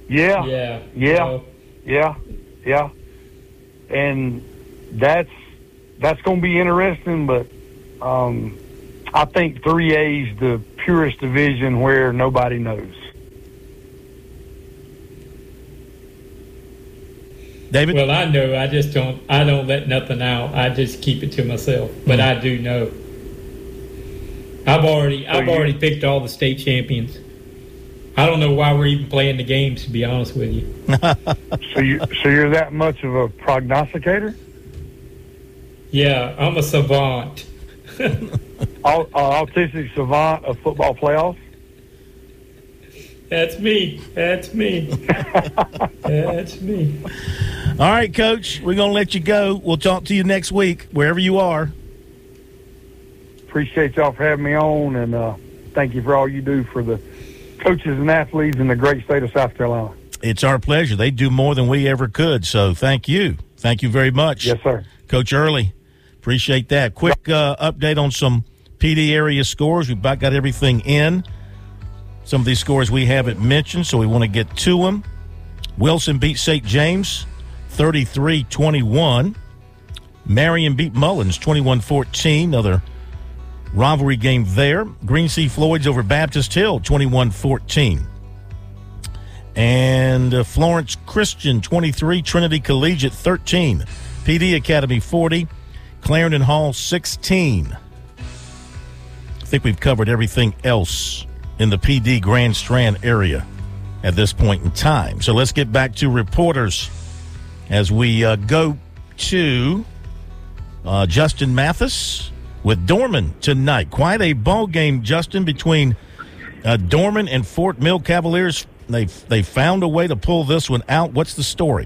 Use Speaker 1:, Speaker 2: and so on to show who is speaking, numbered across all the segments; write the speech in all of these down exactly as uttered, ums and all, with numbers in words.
Speaker 1: Yeah,
Speaker 2: Yeah.
Speaker 1: yeah,
Speaker 2: Well,
Speaker 1: yeah, yeah. And that's that's going to be interesting, but um, I think three A is the purest division where nobody knows.
Speaker 3: David?
Speaker 2: Well, I know. I just don't. I don't let nothing out. I just keep it to myself. But
Speaker 3: Mm.
Speaker 2: I do know. I've already. I've
Speaker 1: you-
Speaker 2: already picked all the state champions. I don't know why we're even playing the games. To be honest with you.
Speaker 1: So you so you're that much of a prognosticator?
Speaker 2: Yeah, I'm a savant.
Speaker 1: Au- uh, autistic savant of football playoffs?
Speaker 2: That's me. That's me. That's me.
Speaker 3: All right, Coach, we're going to let you go. We'll talk to you next week, wherever you are.
Speaker 1: Appreciate y'all for having me on, and uh, thank you for all you do for the coaches and athletes in the great state of South Carolina.
Speaker 3: It's our pleasure. They do more than we ever could, so thank you. Thank you very much.
Speaker 1: Yes, sir.
Speaker 3: Coach Early, appreciate that. Quick uh, update on some P D area scores. We've about got everything in. Some of these scores we haven't mentioned, so we want to get to them. Wilson beat Saint James thirty-three twenty-one. Marion beat Mullins twenty-one fourteen. Another rivalry game there. Green Sea Floyd's over Baptist Hill twenty-one fourteen. And uh, Florence Christian twenty-three, Trinity Collegiate thirteen. P D Academy forty, Clarendon Hall sixteen. I think we've covered everything else in the P D Grand Strand area at this point in time. So let's get back to reporters as we uh, go to uh, Justin Mathis with Dorman tonight. Quite a ball game, Justin, between uh, Dorman and Fort Mill Cavaliers. They they found a way to pull this one out. What's the story?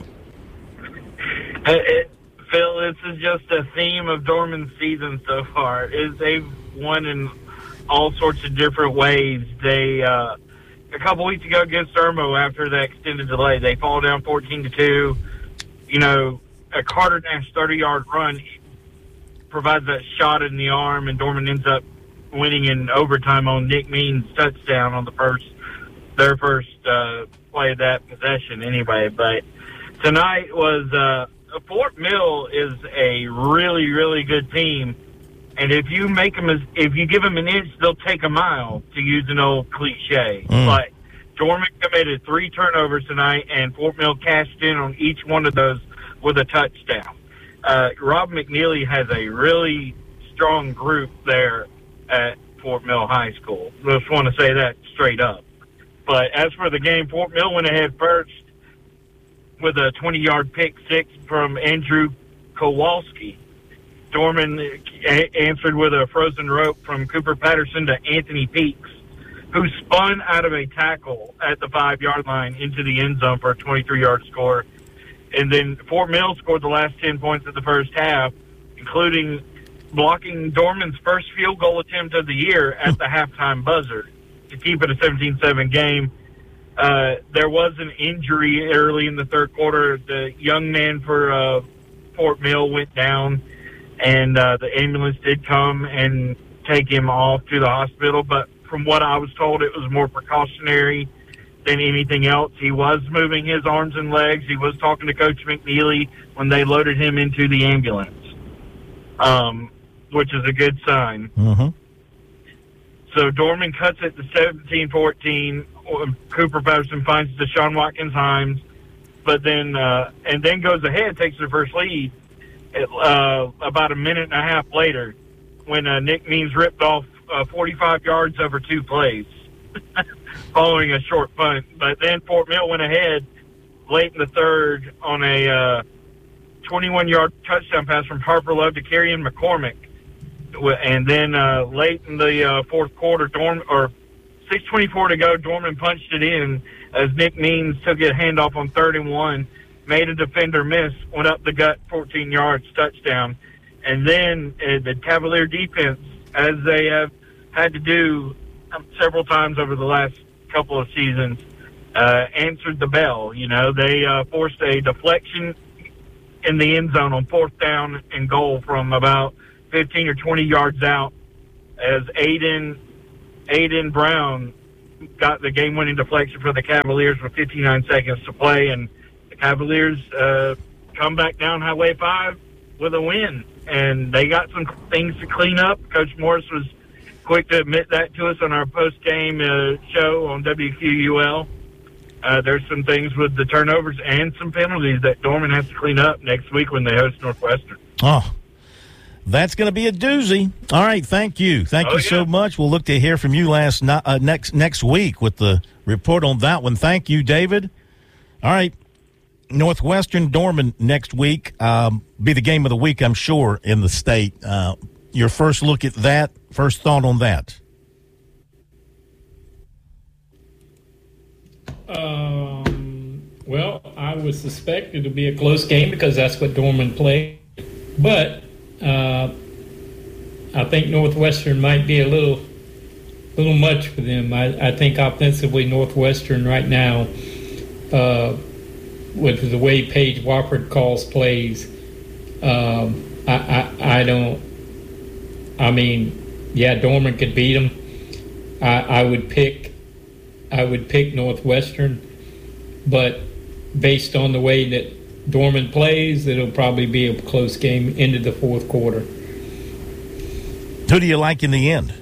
Speaker 4: It, it, Phil, this is just a theme of Dorman's season so far. Is they've won in all sorts of different ways. They uh, a couple weeks ago against Irmo, after the extended delay, they fall down fourteen to two. You know, a Carter Nash thirty-yard run provides that shot in the arm, and Dorman ends up winning in overtime on Nick Means' touchdown on the first, their first uh, play of that possession. Anyway, but tonight was uh, Fort Mill is a really, really good team. And if you make them, as, if you give them an inch, they'll take a mile, to use an old cliche.
Speaker 3: Mm.
Speaker 4: But Dorman committed three turnovers tonight, and Fort Mill cashed in on each one of those with a touchdown. Uh, Rob McNeely has a really strong group there at Fort Mill High School. Just want to say that straight up. But as for the game, Fort Mill went ahead first with a twenty-yard pick six from Andrew Kowalski. Dorman a- answered with a frozen rope from Cooper Patterson to Anthony Peaks, who spun out of a tackle at the five-yard line into the end zone for a twenty-three-yard score. And then Fort Mill scored the last ten points of the first half, including blocking Dorman's first field goal attempt of the year at the halftime buzzer to keep it a seventeen seven game. Uh, there was an injury early in the third quarter. The young man for uh, Fort Mill went down, and uh, the ambulance did come and take him off to the hospital. But from what I was told, it was more precautionary than anything else. He was moving his arms and legs. He was talking to Coach McNeely when they loaded him into the ambulance, um, which is a good sign.
Speaker 3: Mm-hmm.
Speaker 4: So Dorman cuts it to seventeen fourteen. Cooper Patterson finds Deshaun Watkins-Himes, but then uh, and then goes ahead, takes the first lead uh, about a minute and a half later when uh, Nick Means ripped off uh, forty-five yards over two plays following a short punt. But then Fort Mill went ahead late in the third on a uh, twenty-one-yard touchdown pass from Harper Love to Kerrion McCormick. And then uh, late in the uh, fourth quarter, Dorm or six twenty-four to go, Dorman punched it in as Nick Means took a handoff on third and one, made a defender miss, went up the gut fourteen yards, touchdown. And then uh, the Cavalier defense, as they have had to do um, several times over the last couple of seasons, uh, answered the bell. You know, they uh, forced a deflection in the end zone on fourth down and goal from about fifteen or twenty yards out as Aiden Aiden Brown got the game-winning deflection for the Cavaliers with fifty-nine seconds to play, and the Cavaliers uh, come back down Highway five with a win. And they got some things to clean up. Coach Morris was quick to admit that to us on our post-game uh, show on W Q U L. Uh, there's some things with the turnovers and some penalties that Dorman has to clean up next week when they host Northwestern.
Speaker 3: Oh, that's going to be a doozy. All right, thank you. Thank
Speaker 4: oh,
Speaker 3: you
Speaker 4: yeah.
Speaker 3: so much. We'll look to hear from you last uh, next next week with the report on that one. Thank you, David. All right, Northwestern Dorman next week. Um, be the game of the week, I'm sure, in the state. Uh, your first look at that, first thought on that?
Speaker 2: Um, well, I would suspect it'll be a close game because that's what Dorman played. But uh, I think Northwestern might be a little little much for them. I, I think offensively Northwestern right now, uh, with the way Paige Wofford calls plays, um, I, I, I don't – I mean, yeah, Dorman could beat them. I, I would pick I would pick Northwestern, but based on the way that Dorman plays, it'll probably be a close game into the fourth quarter.
Speaker 3: Who do you like in the end?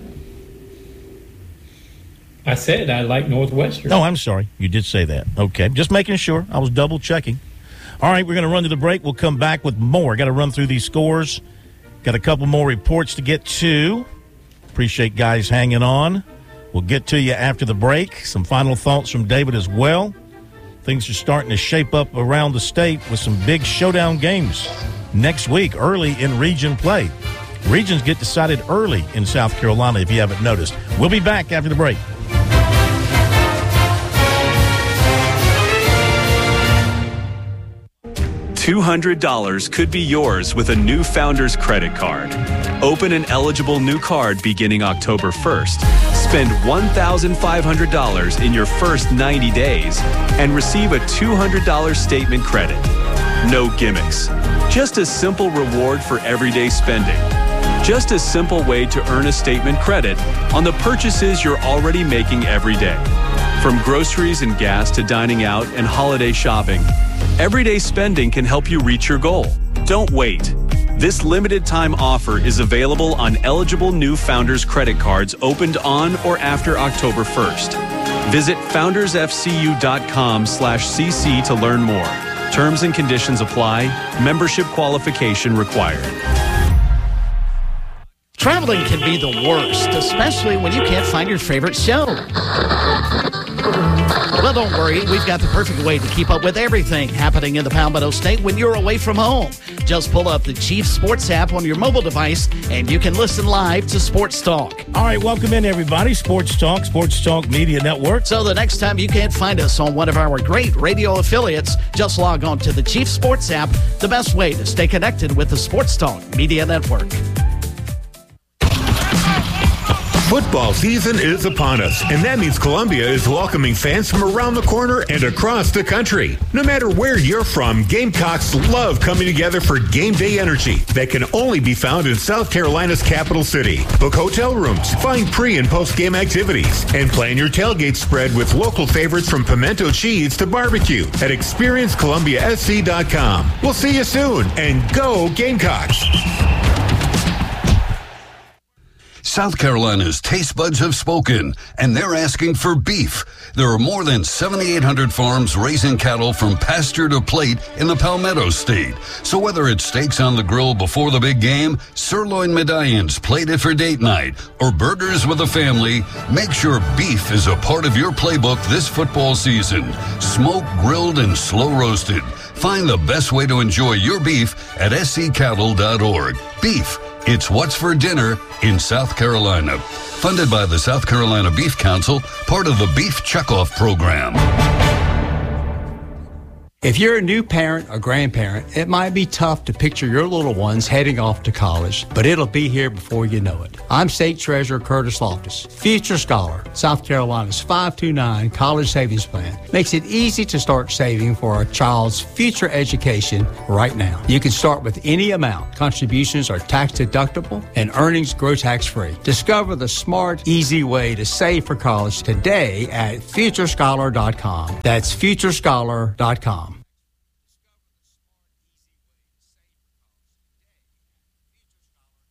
Speaker 2: I said I like Northwestern.
Speaker 3: Oh, I'm sorry. You did say that. Okay. Just making sure. I was double checking. All right, we're going to run to the break. We'll come back with more. Got to run through these scores. Got a couple more reports to get to. Appreciate guys hanging on. We'll get to you after the break. Some final thoughts from David as well. Things are starting to shape up around the state with some big showdown games next week, early in region play. Regions get decided early in South Carolina, if you haven't noticed. We'll be back after the break.
Speaker 5: two hundred dollars could be yours with a new Founders credit card. Open an eligible new card beginning October first. Spend one thousand five hundred dollars in your first ninety days and receive a two hundred dollars statement credit. No gimmicks. Just a simple reward for everyday spending. Just a simple way to earn a statement credit on the purchases you're already making every day. From groceries and gas to dining out and holiday shopping, everyday spending can help you reach your goal. Don't wait. This limited time offer is available on eligible new Founders credit cards opened on or after October first. Visit foundersfcu.com slash cc to learn more. Terms and conditions apply. Membership qualification required.
Speaker 6: Traveling can be the worst, especially when you can't find your favorite show. Well, don't worry. We've got the perfect way to keep up with everything happening in the Palmetto State when you're away from home. Just pull up the Chief Sports app on your mobile device, and you can listen live to Sports Talk.
Speaker 3: All right, welcome in, everybody. Sports Talk, Sports Talk Media Network.
Speaker 6: So the next time you can't find us on one of our great radio affiliates, just log on to the Chief Sports app, the best way to stay connected with the Sports Talk Media Network.
Speaker 7: Football season is upon us, and that means Columbia is welcoming fans from around the corner and across the country. No matter where you're from, Gamecocks love coming together for game day energy that can only be found in South Carolina's capital city. Book hotel rooms, find pre- and post-game activities, and plan your tailgate spread with local favorites from pimento cheese to barbecue at experience columbia s c dot com. We'll see you soon, and go Gamecocks!
Speaker 8: South Carolina's taste buds have spoken, and they're asking for beef. There are more than seventy-eight hundred farms raising cattle from pasture to plate in the Palmetto State. So whether it's steaks on the grill before the big game, sirloin medallions plated for date night, or burgers with a family, make sure beef is a part of your playbook this football season. Smoked, grilled, and slow roasted. Find the best way to enjoy your beef at s c cattle dot org. Beef. It's what's for dinner in South Carolina. Funded by the South Carolina Beef Council, part of the Beef Checkoff Program.
Speaker 9: If you're a new parent or grandparent, it might be tough to picture your little ones heading off to college, but it'll be here before you know it. I'm State Treasurer Curtis Loftus. Future Scholar, South Carolina's five two nine College Savings Plan, makes it easy to start saving for a child's future education right now. You can start with any amount. Contributions are tax deductible and earnings grow tax free. Discover the smart, easy way to save for college today at future scholar dot com. That's future scholar dot com.